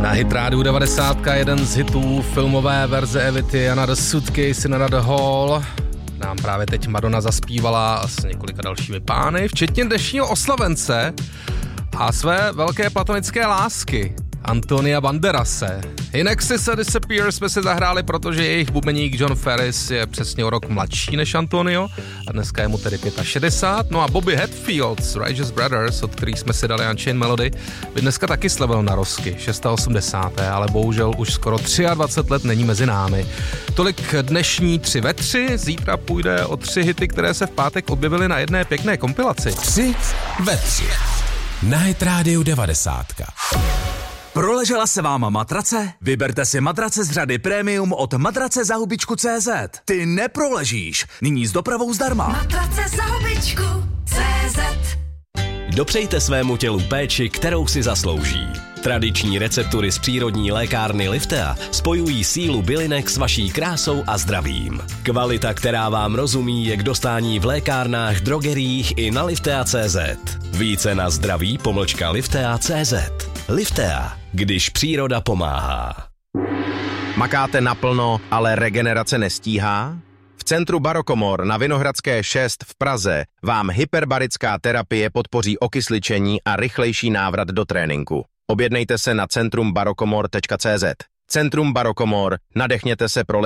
Na Hit Rádiu 90 jeden z hitů filmové verze Evity Another Suitcase in Another Hall nám právě teď Madonna zaspívala s několika dalšími pány, včetně dnešního oslavence a své velké platonické lásky, Antonia Banderase. In Excess a Disappear jsme si zahráli, protože jejich bubeník John Ferris je přesně o rok mladší než Antonio a dneska je mu tedy 65. No a Bobby Hatfield z Righteous Brothers, od kterých jsme si dali Unchained Melody, by dneska taky slavil na rozky, 680. Ale bohužel už skoro 23 let není mezi námi. Tolik dnešní 3 ve 3, zítra půjde o 3 hity, které se v pátek objevily na jedné pěkné kompilaci. 3 ve 3 na Hit Rádiu 90. Proležela se vám matrace? Vyberte si matrace z řady Premium od matracezahubičku.cz. Ty neproležíš. Nyní s dopravou zdarma. Matracezahubičku.cz. Dopřejte svému tělu péči, kterou si zaslouží. Tradiční receptury z přírodní lékárny Liftea spojují sílu bylinek s vaší krásou a zdravím. Kvalita, která vám rozumí, je k dostání v lékárnách, drogeriích i na liftea.cz. Více na zdraví-liftea.cz. Liftea, když příroda pomáhá. Makáte naplno, ale regenerace nestíhá? V centru Barokomor na Vinohradské 6 v Praze vám hyperbarická terapie podpoří okysličení a rychlejší návrat do tréninku. Objednejte se na centrumbarokomor.cz. Centrum Barokomor, nadechněte se pro